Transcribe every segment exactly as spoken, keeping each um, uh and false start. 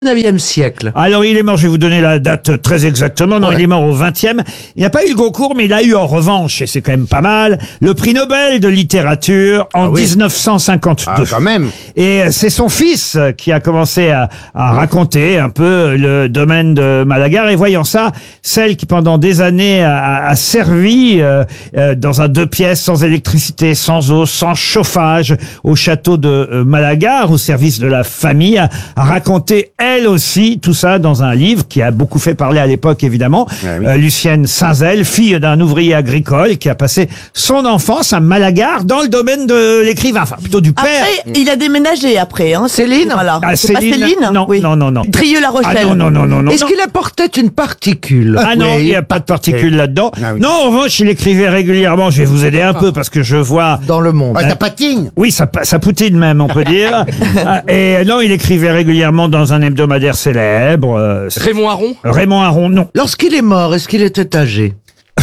dix-neuvième siècle. Alors, il est mort, je vais vous donner la date très exactement. Non, Ouais. il est mort au vingtième. Il n'a pas eu le Goncourt, mais il a eu en revanche, et c'est quand même pas mal, le prix Nobel de littérature en Ah oui. dix-neuf cent cinquante-deux. Ah, quand même. Et c'est son fils qui a commencé à, à raconter un peu le domaine de Malagar. Et voyant ça, celle qui pendant des années a, a servi euh, euh, dans un deux pièces, sans électricité, sans eau, sans chauffage, au château de euh, Malagar, au service de la famille, a, a raconté elle aussi tout ça dans un livre qui a beaucoup fait parler à l'époque, évidemment. Ah oui. Euh, Lucienne Saint-Zel, fille d'un ouvrier agricole qui a passé son enfance à Malagar dans le domaine de l'écrivain, enfin plutôt du père. Après, il a déménagé après. Hein, Céline Voilà. Ah, C'est pas Céline, Céline non, oui. non, non, non. Trieux-La Rochelle. Ah non, non, non, non, non. Est-ce non. qu'il apportait une particule? Ah non, Oui. il n'y a pas de particules là-dedans. Ah oui. Non, en revanche, il écrivait régulièrement. Je vais vous aider un peu parce que je vois. Dans le monde. Ah, ça patine. Oui, ça, pa- ça poutine même, on peut dire. Ah, Et non, il écrivait régulièrement dans un hebdomadaire célèbre. euh, c'est- Raymond Aron. Raymond Aron, non. Lorsqu'il est mort, est-ce qu'il était âgé?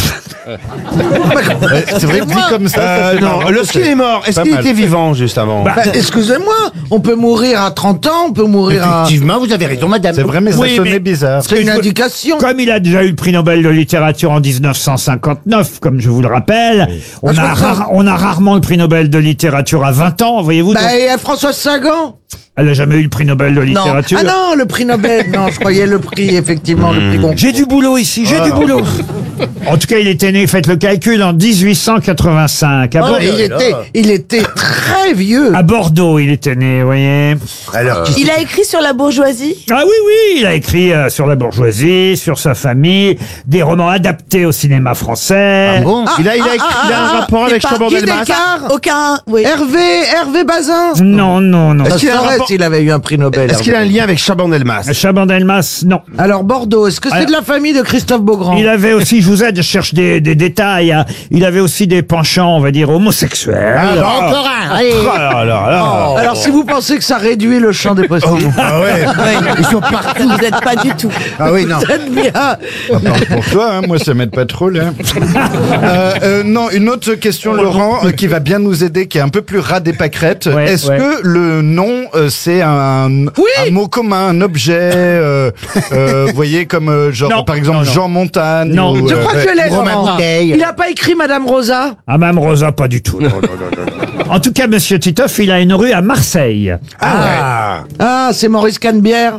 C'est vrai que dit comme ça, ça fait non, marrant. lorsqu'il est mort, est-ce Pas qu'il mal. était vivant juste avant Bah, Bah, excusez-moi, on peut mourir à trente ans, on peut mourir à... Effectivement, vous avez raison, madame. C'est vrai, mais ça Oui, sonnait mais- bizarre. C'est une indication. Comme il a déjà eu le prix Nobel de littérature en dix-neuf cent cinquante-neuf, comme je vous le rappelle, on, Ah, a je comprends. rare- on a rarement le prix Nobel de littérature à vingt ans, voyez-vous. Bah, donc et à Françoise Sagan? elle n'a jamais eu le prix Nobel de littérature. Ah non, le prix Nobel. Non, je croyais le prix, effectivement, le prix Goncourt. J'ai du boulot ici, j'ai du boulot. En tout cas, il était né, faites le calcul, en dix-huit cent quatre-vingt-cinq. À, Oh, Bor- il était, il était très vieux. à Bordeaux, il était né, vous voyez. Alors, qui Il a écrit sur la bourgeoisie. Ah oui, oui, il a écrit euh, sur la bourgeoisie, sur sa famille, des romans adaptés au cinéma français. Ah bon il, a, il, a, écrit- il a un rapport avec pas- Chabon Guy Delmas. Descartes, Aucun. Oui. Hervé, Hervé Bazin. Non, non, non. Ça Est-ce qu'il a un saurait rapport- s'il avait eu un prix Nobel. Est-ce qu'il a un lien avec Chabon Delmas? Chabandelmas, non. Alors Bordeaux, est-ce que c'est Alors- de la famille de Christophe Beaugrand? Il avait aussi, je vous aide, je cherche des, des détails, hein. Il avait aussi des penchants, on va dire, homosexuels. Ah, bah, encore un, allez. Ah, alors là. Alors si vous pensez que ça réduit le champ des possibles, Ah ouais. Ils sont partout. Vous n'êtes pas du tout. Ah oui, non. peut-être bien. Parle pour toi, hein, moi ça m'aide pas trop là. Euh, euh, non, une autre question, Laurent, euh, qui va bien nous aider, qui est un peu plus ras des pâquerettes. Ouais, Est-ce ouais. que le nom, euh, c'est un, un mot commun, un objet, euh, euh, vous voyez, comme euh, genre Non, par exemple non, non. Jean Montagne Non. ou, Je euh, crois que je l'ai, Romain Laurent. Bouteille. Il a pas écrit Madame Rosa? Ah, Mme Rosa, pas du tout. En tout cas, Monsieur Titoff, il a une rue à Marseille. Ah, Ah, c'est Maurice Canebière.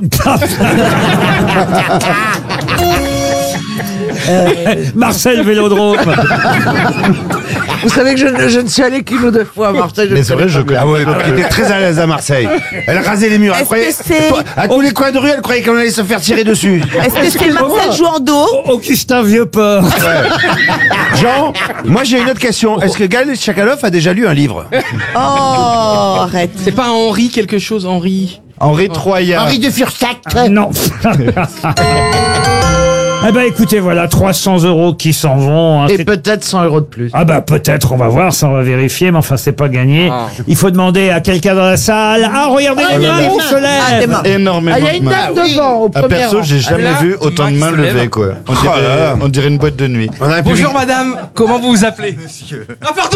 Marcel Vélodrome. Vous savez que je, ne- je ne suis allé qu'une ou deux fois à Marseille. je Mais ne c'est vrai, connais je pas bien. Ah ouais, donc il était très à l'aise à Marseille. Elle rasait les murs. Elle Est-ce croyait, que c'est- à tous les coins de rue, elle croyait qu'on allait se faire tirer dessus. Est-ce que c'est Marcel Jouandeau? Augustin Vieux-Port. Jean, moi j'ai une autre question. Est-ce que Gaël Tchakaloff a déjà lu un livre? Oh, arrête. C'est pas Henri quelque chose, Henri. Henri Troyat. Henri de Fursac. Non. Eh ben, écoutez, voilà, trois cents euros qui s'en vont. hein. Et C'est- peut-être cent euros de plus. Ah bah peut-être, on va voir, ça on va vérifier, mais enfin c'est pas gagné. Ah. Il faut demander à quelqu'un dans la salle. Ah regardez, Ah, les il y a mains des qui mains. se lèvent. Ah, des mains. Énormément Ah, il y a de une mains. dame devant, au À premier perso, rang. j'ai jamais là, vu une autant main de qui mains se levées, lève. quoi. On Oh dirait, là là. on dirait une boîte de nuit. On a Bonjour madame, comment vous vous appelez? Monsieur. Ah pardon.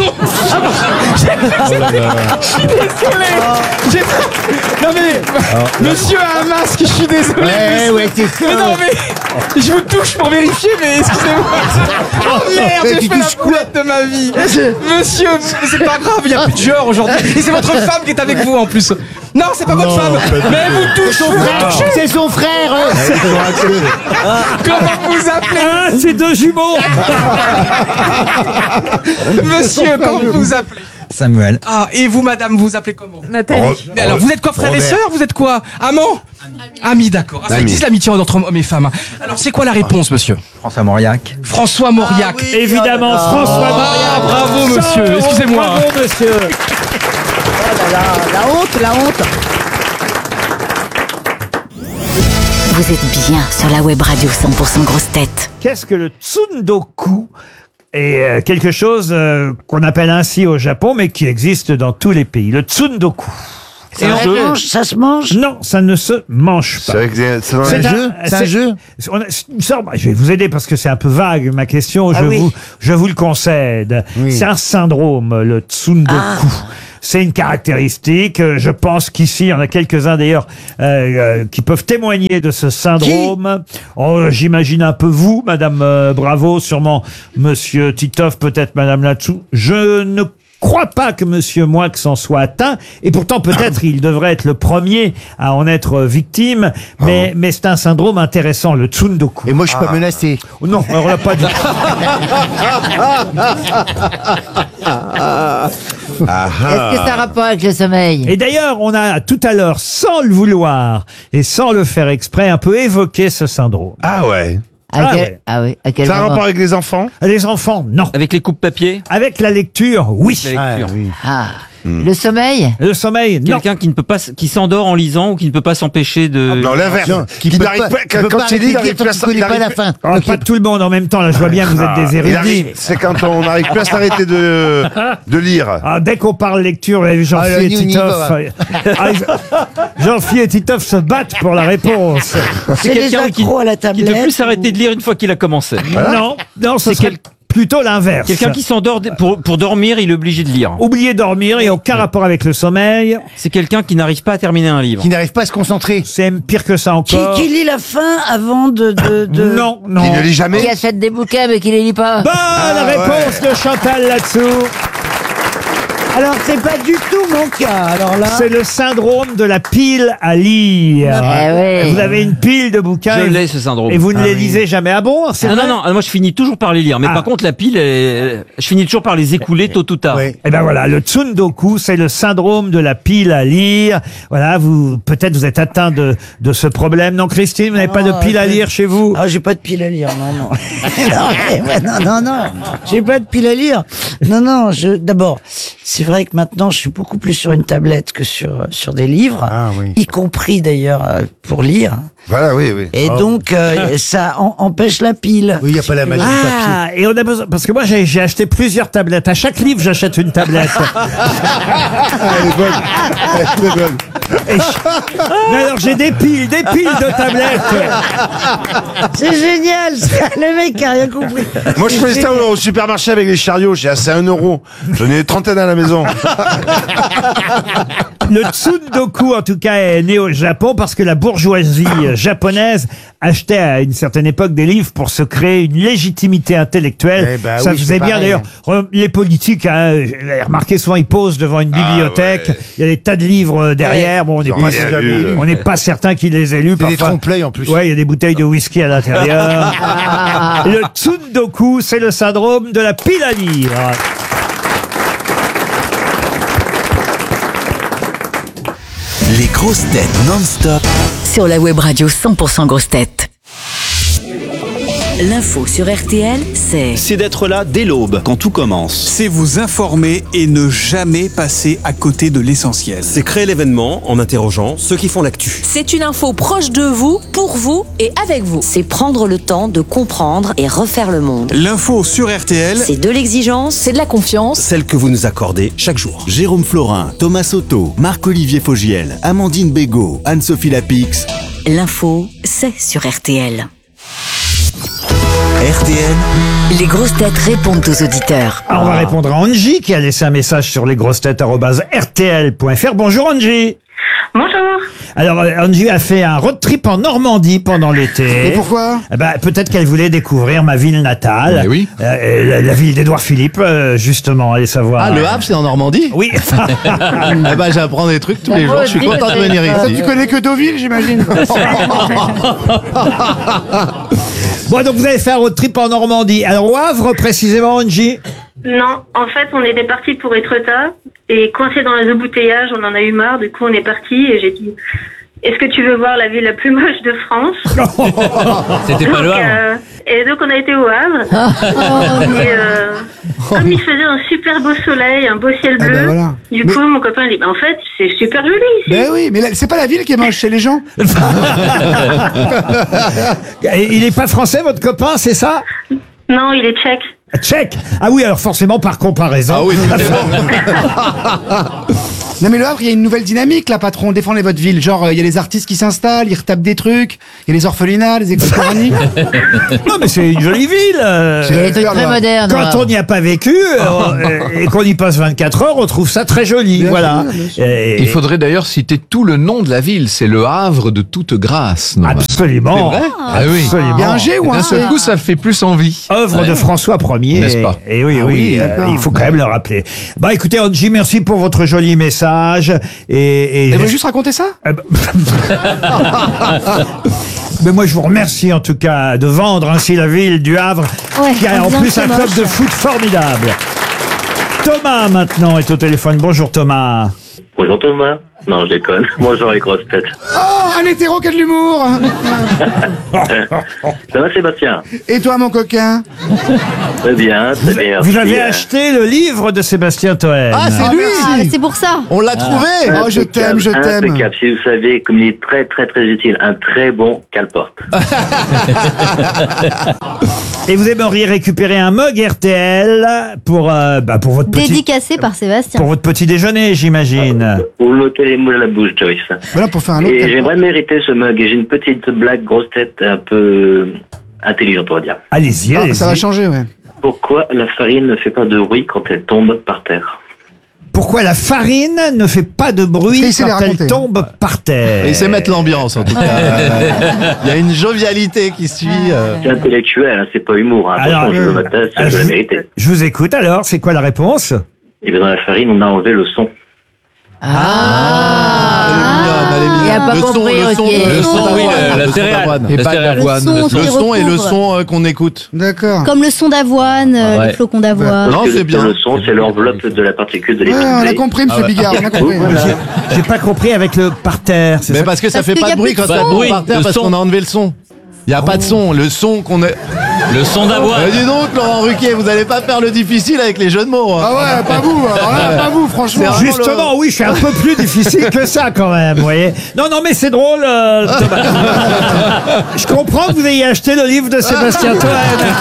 Désolé. J'ai- Non mais, monsieur a un masque, je suis désolé. Ouais, ouais, c'est Mais ça. non mais, je vous touche pour vérifier, mais excusez-moi. Oh merde, Mais j'ai tu fait la touches quoi boulette de ma vie. Monsieur, mais c'est pas grave, il y a plus de genre aujourd'hui. Et c'est votre femme qui est avec vous en plus. Non, c'est pas votre Non, femme. pas du Mais vous touchez. C'est son frère. Comment vous appelez? Ah, c'est deux jumeaux. Monsieur, comment vous vous appelez? Samuel. Ah, et vous, madame, vous vous appelez comment? Nathalie. Mais alors, vous êtes quoi, frères et Robert. sœurs? Vous êtes quoi? Amants? Amis, d'accord. Ah, ça Amis. existe l'amitié entre hommes et femmes. Alors, c'est quoi la réponse, monsieur? François Mauriac. François Mauriac. Évidemment, François Ah, Mauriac. bravo, monsieur. cent euros, Excusez-moi. Bravo, monsieur. La, la honte, la honte. Vous êtes bien sur la web radio cent pour cent grosse tête. Qu'est-ce que le tsundoku? Et euh, quelque chose euh, qu'on appelle ainsi au Japon, mais qui existe dans tous les pays. Le tsundoku. Et on jeu. mange, ça se mange? Non, ça ne se mange pas. C'est vrai que c'est- c'est dans C'est un un- jeu. c'est un jeu. On a- c'est une sorte- je vais vous aider parce que c'est un peu vague ma question. Je Ah oui. vous, je vous le concède. C'est un syndrome, le tsundoku. Ah. C'est une caractéristique. euh, Je pense qu'ici, il y en a quelques-uns d'ailleurs euh, euh, qui peuvent témoigner de ce syndrome. Oh, j'imagine un peu vous, Madame euh, Bravo, sûrement Monsieur Titoff, peut-être Madame Latsou. Je ne crois pas que Monsieur Moix en soit atteint, et pourtant peut-être il devrait être le premier à en être victime, mais, mais c'est un syndrome intéressant, le tsundoku. Et moi, je suis pas menacé. Oh non, alors là, pas du tout. Est-ce que ça a rapport avec le sommeil? Et d'ailleurs, on a tout à l'heure, sans le vouloir et sans le faire exprès, un peu évoqué ce syndrome. Ah ouais. À Ah quel- ouais. Ah oui, à quel Ça a un moment? rapport avec les enfants? Les enfants, non. Avec les coupes papier. Avec la lecture, oui. La lecture. Ah, le sommeil? Le sommeil, non. Quelqu'un qui ne peut pas, s- qui s'endort en lisant ou qui ne peut pas s'empêcher de. Non, l'inverse. Qui, peut n'arrive pas- pas, qui quand, peut quand pas il lit, il arrêter n'arrive de plus à dire tant qu'il s'arrêter. connaît pas la fin. Oh, pas tout le monde en même temps, là, je vois bien que vous êtes des Il érudits. arrive- C'est quand on n'arrive plus à s'arrêter de, de lire. Ah, dès qu'on parle lecture, vous avez vu, Jean-Philippe Ah, et le Nuni, Titoff. Ah, ils- Jean-Philippe et Titoff se battent pour la réponse. C'est les quelqu'un qui- accros à la Qui ne tablette. peut plus s'arrêter de lire une fois qu'il a commencé. Non, non, ce C'est serait quel- plutôt l'inverse. Quelqu'un qui s'endort d- pour, pour dormir, il est obligé de lire. Oubliez dormir et aucun rapport avec le sommeil. C'est quelqu'un qui n'arrive pas à terminer un livre. Qui n'arrive pas à se concentrer. C'est même pire que ça Qui, encore. qui lit la fin avant de... de, de... Non, non. Qui ne lit Qui jamais. achète des bouquins mais qui les lit pas? Bonne réponse de Chantal là-dessous. Alors, c'est pas du tout mon cas. Alors là... C'est le syndrome de la pile à lire. Eh ouais. Vous avez une pile de bouquins Je et, l'ai, ce syndrome. et vous ne les lisez jamais. Ah bon? C'est Ah non, vrai non, moi je finis toujours par les lire. Mais Ah. par contre, la pile, elle- je finis toujours par les écouler tôt ou tard. Eh ben voilà, le tsundoku, c'est le syndrome de la pile à lire. Voilà, vous peut-être vous êtes atteint de de ce problème. Non, Christine, vous n'avez pas de Ah, pile à je- lire chez vous? Ah, j'ai pas de pile à lire, non, non. non, mais ouais, non, non, non. J'ai pas de pile à lire. Non, non, je, d'abord, c'est vrai que maintenant, je suis beaucoup plus sur une tablette que sur, sur des livres. Ah oui. Y compris d'ailleurs euh, pour lire. Voilà, oui, oui. Et donc, euh, ça en- empêche la pile. Oui, il n'y a pas la magie du papier. Ah, et on a besoin, parce que moi j'ai j'ai acheté plusieurs tablettes. À chaque livre, j'achète une tablette. Elle est bonne. Elle est bonne. Et je- Mais alors j'ai des piles, des piles de tablettes. C'est génial, ça. Le mec a rien compris. Moi, je fais ça au, au supermarché avec les chariots. J'ai assez un euro. J'en ai une trentaine à la maison. Le tsundoku, en tout cas, est né au Japon parce que la bourgeoisie japonaise achetait à une certaine époque des livres pour se créer une légitimité intellectuelle. Eh ben Ça oui, faisait c'est bien pareil. d'ailleurs. Re- Les politiques, hein, vous avez remarqué souvent, ils posent devant une bibliothèque. Ah ouais. Il y a des tas de livres euh, derrière. Bon, on n'est Ils ont pas, rien lu. on n'est pas certain qu'ils les aient lus. C'est des Parfois- trompe-l'œil en plus. Ouais, il y a des bouteilles de whisky à l'intérieur. Le tsundoku, c'est le syndrome de la pile à lire. Les grosses têtes non-stop. Sur la web radio cent pour cent grosses têtes. L'info sur R T L, c'est C'est d'être là dès l'aube, quand tout commence. C'est vous informer et ne jamais passer à côté de l'essentiel. C'est créer l'événement en interrogeant ceux qui font l'actu. C'est une info proche de vous, pour vous et avec vous. C'est prendre le temps de comprendre et refaire le monde. L'info sur R T L, C'est de l'exigence, C'est de la confiance. Celle que vous nous accordez chaque jour. Jérôme Florin, Thomas Soto, Marc-Olivier Fogiel, Amandine Bégaud, Anne-Sophie Lapix. l'info, c'est sur R T L. R T L, Les grosses têtes répondent aux auditeurs. Alors, on va répondre à Angie qui a laissé un message sur lesgrossetêtes arobase r t l point f r. Bonjour Angie. Bonjour. Alors euh, Angie a fait un road trip en Normandie pendant l'été. Et pourquoi? Eh ben, peut-être qu'elle voulait découvrir ma ville natale. Mais oui. Euh, la, la ville d'Édouard Philippe, euh, justement, allez savoir. Ah, le Havre, c'est en Normandie? Oui. Eh ben, j'apprends des trucs tous les jours. Je suis content de venir Ah, ici. tu connais que Deauville, j'imagine. Bon, donc vous avez fait un road trip en Normandie. Alors, au Havre, précisément, Angie? Non, en fait, on était parti pour Étretat et coincé dans les embouteillages, on en a eu marre. Du coup, on est parti et j'ai dit, est-ce que tu veux voir la ville la plus moche de France? C'était pas Donc, le Havre. euh, Et donc, on a été au Havre. et euh, comme il faisait un super beau soleil, un beau ciel bleu, ben voilà. du Mais- coup, mon copain dit, bah, en fait, c'est super joli ici. Ben oui, mais là, c'est pas la ville qui est moche, c'est les gens. Et il est pas français, votre copain, c'est ça? Non, il est tchèque. Tchèque. Ah oui, alors forcément par comparaison. Ah oui, Non mais le Havre, il y a une nouvelle dynamique là, patron. Défendez votre ville. Genre, il y a les artistes qui s'installent, ils retapent des trucs. Il y a les orphelinats, les écoles coraniques. Non, mais c'est une jolie ville. euh, Il y a des trucs très modernes. Quand ouais. on n'y a pas vécu euh, et qu'on y passe vingt-quatre heures, on trouve ça très joli. Bien Voilà. sûr, bien sûr. Et- Il faudrait d'ailleurs citer tout le nom de la ville. C'est le Havre de toute grâce. non? Absolument. C'est vrai Ah oui. Absolument. Il y a un G ou un D'un C? seul coup, ça fait plus envie. Œuvre Ouais. de François Ier. N'est-ce pas? Et oui, Ah oui, oui, euh, d'accord. il faut quand même le rappeler. Bah écoutez, Angie, merci pour votre joli message. Et, et- Elle veut juste raconter ça? Eh ben- Mais moi, je vous remercie en tout cas de vendre ainsi la ville du Havre, Ouais, qui a en bien, plus c'est un club moche. de foot formidable. Thomas maintenant est au téléphone. Bonjour Thomas. Bonjour Thomas. Non, je déconne. Bonjour les grosses têtes. Oh, un hétéro qui a de l'humour. Ça va Sébastien? Et toi, mon coquin? Très bien, très bien. Vous avez merci. acheté le livre de Sébastien Toen. Ah, c'est lui. Ah, mais c'est pour ça. On l'a trouvé. Oh, je t'aime, je t'aime. Impeccable. Si vous saviez, comme il est très très très utile, un très bon cale-porte. Et vous aimeriez récupérer un mug R T L pour, euh, bah, pour votre petit, Dédicacé par Sébastien. pour votre petit déjeuner, j'imagine. Vous mettez les mots à la bouche, Joyce. Voilà pour faire un autre. Et cale-porte. j'aimerais mériter ce mug. Et j'ai une petite blague grosse tête un peu intelligente, on va dire. Allez-y, Ah, allez-y. ça va changer, ouais. Pourquoi la farine ne fait pas de bruit quand elle tombe par terre? Pourquoi la farine ne fait pas de bruit Et il sait les quand elle raconter. tombe par terre? Et il sait mettre l'ambiance, en tout cas. Il y a une jovialité qui suit. euh. C'est intellectuel, hein, c'est pas humour. Hein. Alors, Attention, je euh, veux ma thèse, ah, je veux je- la vérité. Je vous écoute alors, c'est quoi la réponse? Et bien dans la farine, on a enlevé le son. Ah, Elle est mignonne, il a pas le son, compris, le son, ok. le Le son son, oui, d'avoine, la- la le son céréale. d'avoine. La Et pas céréale le- avoine, le son le qui Le son et le recouvre. son euh, qu'on écoute. D'accord. Comme le son d'avoine, euh, Ouais. les flocons d'avoine. Non, Parce que c'est bien. Le son, c'est l'enveloppe de la particule de Ouais, l'étoupe. on a compris, monsieur Bigard, on a compris. J'ai pas compris avec le par terre. c'est Mais ça parce que ça Parce fait qu'il pas y a de bruit plus de quand ça son. tombe par terre Le parce son. qu'on a enlevé le son. Il n'y a pas de son. Le son qu'on est. Le son d'avoine. Euh, dis donc, Laurent Ruquier, vous n'allez pas faire le difficile avec les jeux de mots. hein. Ah ouais, pas vous, alors là, pas vous, franchement. C'est vraiment Justement, oui, je suis un peu plus difficile que ça quand même, vous voyez. Non, non, mais c'est drôle, euh, Thomas. Je comprends que vous ayez acheté le livre de Sébastien Toen.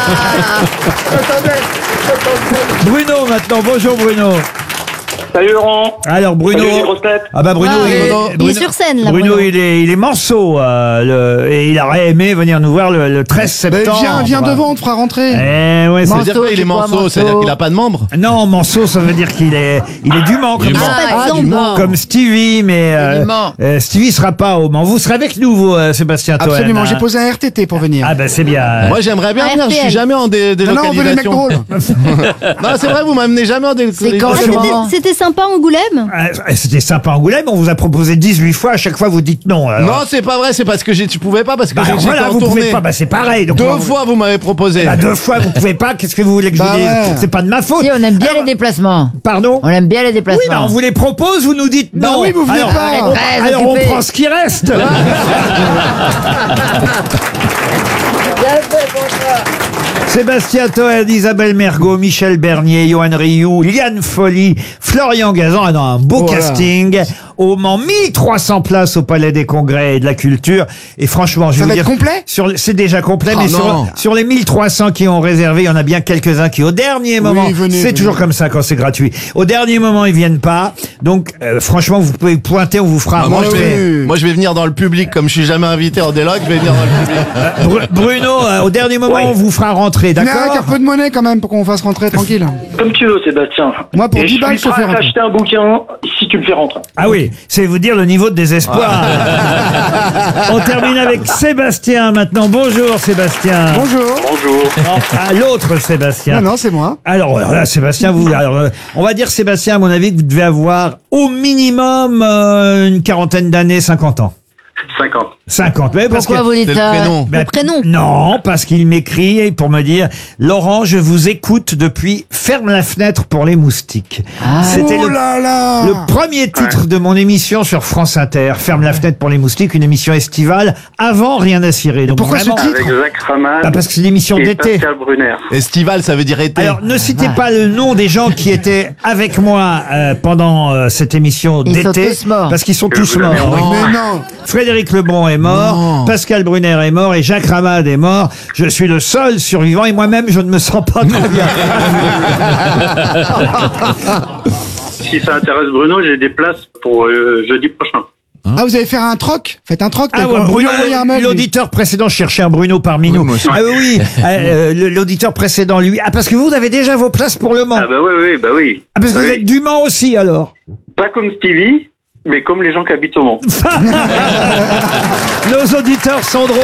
Bruno maintenant, bonjour Bruno. Salut Laurent. Alors Bruno. Salut les grosses têtes. Ah bah Bruno, Ah, il, il est- Bruno, il est sur scène, là, Bruno, Bruno. il est, il est manceau, euh, le- et il aurait aimé venir nous voir le, le treize Ben, septembre. viens, viens devant, on te fera rentrer. Eh ouais, Ça ça veut dire Manceau, quoi, il est c'est quoi, manceau, manceau c'est-à-dire qu'il a pas de membres. Non, manceau, ça veut dire qu'il est, il est du Mans, comme, Du Mans. Ah, du Mans. comme Stevie, mais euh, du Mans. euh, Stevie sera pas au Mans. Vous serez avec nous, vous, euh, Sébastien Toen. Absolument, hein. j'ai posé un R T T pour venir. Ah ben c'est bien. Moi, j'aimerais bien Ah, venir. Je suis R T L. jamais en dé- Non, non, on veut les mecs délocalisation. drôles. Non, c'est vrai, vous m'amenez jamais en C'est quand, délocalisation. Laurent? C'était c'était sympa Angoulême. Ah, C'était sympa Angoulême, on vous a proposé dix-huit fois, à chaque fois vous dites non. alors. Non, c'est pas vrai, c'est parce que j'ai- tu pouvais pas, parce que Bah, j'ai- alors j'étais voilà, en vous tournée. pouvez pas, bah c'est pareil. Donc Deux on- fois, vous m'avez proposé. Bah, deux fois, vous pouvez pas, qu'est-ce que vous voulez que je Bah vous dise? ouais. C'est pas de ma faute. Si, on aime bien Alors, les déplacements. Pardon? On aime bien les Oui, déplacements. bah, on vous les propose, vous nous dites Bah non. oui, vous venez alors, pas. on- Très alors on occupé. prend ce qui reste. Sébastien Toen, Isabelle Mergo, Michel Bernier, Johan Rioux, Liane Folly, Florian Gazan. Ah non, un beau Voilà. casting. Au Mans, mille trois cents places au Palais des Congrès et de la Culture. Et franchement, je Ça vais va vous être dire. complet sur, le- C'est déjà complet, Oh mais sur, non. sur les mille trois cents qui ont réservé, il y en a bien quelques-uns qui, au dernier moment, venez, c'est venez. toujours comme ça quand c'est gratuit. Au dernier moment, ils viennent pas. Donc, euh, franchement, vous pouvez pointer, on vous fera Ah, moi, je rentrer. vais, moi, je vais venir dans le public, comme je suis jamais invité en déloc, je vais venir dans le public. Bru- Bruno, euh, au dernier moment, Ouais. on vous fera rentrer, Venez avec un d'accord? peu de monnaie quand même pour qu'on fasse rentrer tranquille. Comme tu veux, Sébastien. Moi, pour Et dix je balles, suis je te prêt fais à rentrer. t'acheter un bouquin si tu le fais rentrer. Ah oui, c'est vous dire le niveau de désespoir. On termine avec Sébastien maintenant. Bonjour Sébastien. Bonjour. Bonjour. Non, à l'autre Sébastien. Non, non, c'est moi. Alors, alors là, Sébastien, vous, alors, euh, on va dire Sébastien, à mon avis, que vous devez avoir au minimum euh, une quarantaine d'années, cinquante ans. cinquante. cinquante. Ouais, parce Pourquoi que- vous dites C'est le ça? prénom. Ben, Le prénom. Non, parce qu'il m'écrit pour me dire Laurent, je vous écoute depuis Ferme la fenêtre pour les moustiques. C'était Oh le, là là. le premier titre de mon émission sur France Inter. Ferme la fenêtre pour les moustiques, une émission estivale avant Rien à cirer. Donc pourquoi ce vraiment- titre Avec Jacques Raman Bah, parce que c'est l'émission et d'été. Pascal Brunner. Estival, ça veut dire été. Alors, ne citez pas le nom des gens qui étaient avec moi euh, pendant euh, cette émission Ils sont d'été, tous morts. parce qu'ils sont Que tous vous l'avez morts. Mais non. Frédéric Lebon est mort, Non. Pascal Brunner est mort et Jacques Ramade est mort. Je suis le seul survivant et moi-même, je ne me sens pas très bien. si ça intéresse Bruno, j'ai des places pour euh, jeudi prochain. Ah, vous allez faire un troc? Faites un troc? Ah, t'as quoi, ouais, Bruno, oui, il y a un meuble. l'auditeur précédent cherchait un Bruno parmi nous. Ah oui, oui. Euh, le- l'auditeur précédent, lui. Ah, parce que vous avez déjà vos places pour le Mans. Ah bah oui, oui, bah oui. Ah, parce que Oui. vous êtes du Mans aussi, alors. Pas comme Stevie, mais comme les gens qui habitent au Mans. Nos auditeurs sont drôles.